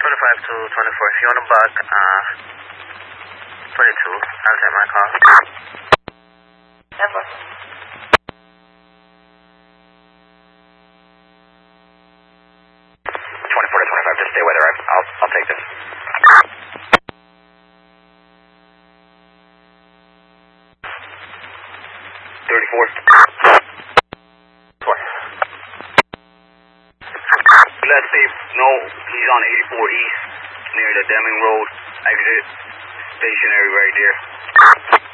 25 to 24. If you want to bug 22, I'll take my call. Never. 24 to 25, just stay with her. I'll take this. Let's see. No, he's on 84 East near the Deming Road exit. Stationary right there.